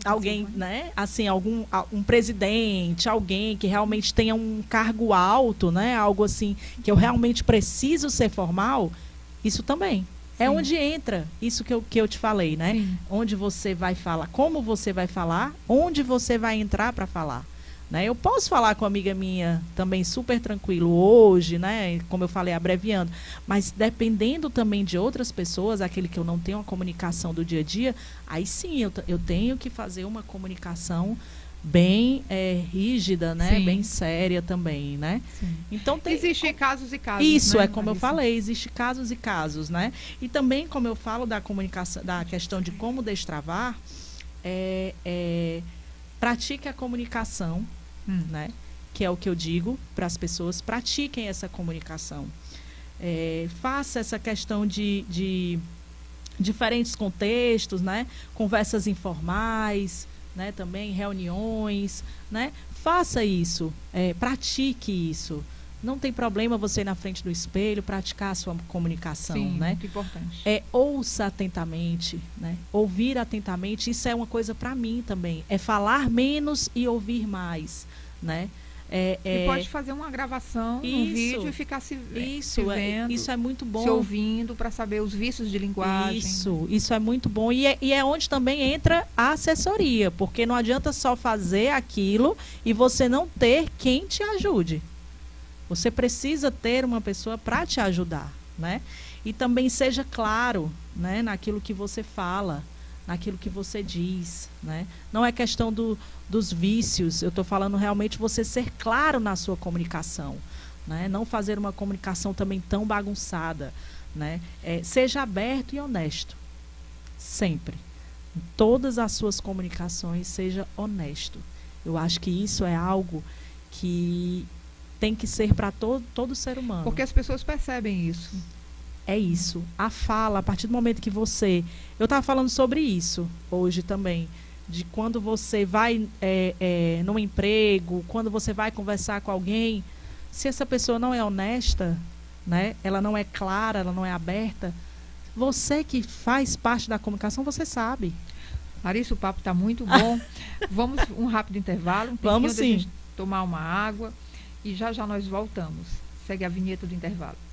alguém, né? Assim, um presidente, alguém que realmente tenha um cargo alto, né? Algo assim, que eu realmente preciso ser formal, isso também. É onde entra isso que eu te falei, né? Sim. Onde você vai falar, como você vai falar, onde você vai entrar para falar. Né? Eu posso falar com uma amiga minha também super tranquilo hoje, né? Como eu falei, abreviando, mas dependendo também de outras pessoas, aquele que eu não tenho uma comunicação do dia a dia, aí sim eu tenho que fazer uma comunicação bem rígida, né? Sim. Bem séria também, né? Sim. Então Existem casos e casos. Isso, né, é como eu Larissa? falei, existe casos e casos, né? E também, como eu falo da comunicação, da questão de como destravar, pratique a comunicação, né? Que é o que eu digo para as pessoas, pratiquem essa comunicação. Faça essa questão de diferentes contextos, né? Conversas informais, né? Também reuniões, né? Faça isso, pratique isso. Não tem problema você ir na frente do espelho, praticar a sua comunicação, Sim, né? muito importante. Ouça atentamente, né? Ouvir atentamente, isso é uma coisa para mim também. É falar menos e ouvir mais, né? E pode fazer uma gravação no vídeo e ficar se vendo, isso é muito bom. se ouvindo para saber os vícios de linguagem. Isso é muito bom. E é onde também entra a assessoria, porque não adianta só fazer aquilo e você não ter quem te ajude. Você precisa ter uma pessoa para te ajudar, né? E também seja claro, né, naquilo que você fala, naquilo que você diz, né? Não é questão dos vícios, eu estou falando realmente você ser claro na sua comunicação, né? Não fazer uma comunicação também tão bagunçada, né? Seja aberto e honesto, sempre. Em todas as suas comunicações, seja honesto. Eu acho que isso é algo que tem que ser para todo ser humano. Porque as pessoas percebem isso. É isso. A fala, a partir do momento que você... Eu estava falando sobre isso hoje também. De quando você vai num emprego, quando você vai conversar com alguém, se essa pessoa não é honesta, né? Ela não é clara, ela não é aberta, você que faz parte da comunicação, você sabe. Larissa, o papo está muito bom. Vamos um rápido intervalo, Vamos sim. Gente tomar uma água e já nós voltamos. Segue a vinheta do intervalo.